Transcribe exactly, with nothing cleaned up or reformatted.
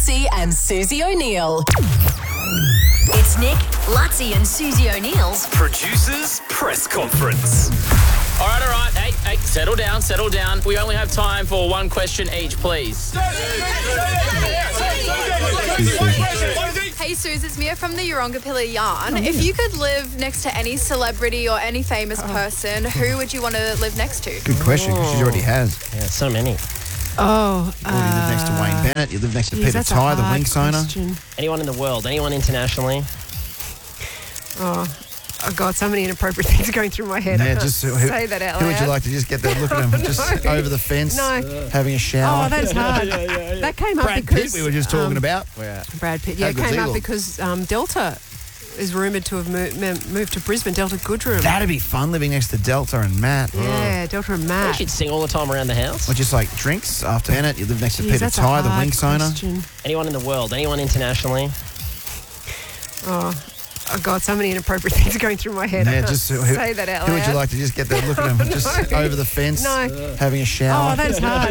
Lutzi and Susie O'Neill. It's Nick, Lutzi and Susie O'Neill's Producers Press Conference. All right, all right. Hey, hey, settle down, settle down. We only have time for one question each, please. Hey, Suze, it's Mia from the Urongapilla Yarn. Oh, yeah. If you could live next to any celebrity or any famous oh. person, who would you want to live next to? Good question, because she already has. Yeah, so many. You Oh, already uh, live next to Wayne Bennett. You live next to geez, Peter Ty, the Winx owner. Anyone in the world? Anyone internationally? Oh, oh God, so many inappropriate things going through my head. Yeah, I can't just, who, say that out Who loud. would you like to just get there, look at him, just no. over the fence, no. having a shower? Oh, that's hard. yeah, yeah, yeah. That came Brad up because... Pitt we were just talking um, about. Brad Pitt, yeah, it came up because um, Delta is rumoured to have moved, moved to Brisbane, Delta Goodrem. That'd be fun, living next to Delta and Matt. Yeah, mm. Delta and Matt. You should sing all the time around the house. Or just like drinks after Bennett. You live next Jeez, to Peter Ty, the Winx owner. Anyone in the world? Anyone internationally? Oh, oh God, so many inappropriate things going through my head. Yeah, I can't just who, say that out Who loud. would you like to just get there, look at him, just no. over the fence, no. having a shower? Oh, that's hard.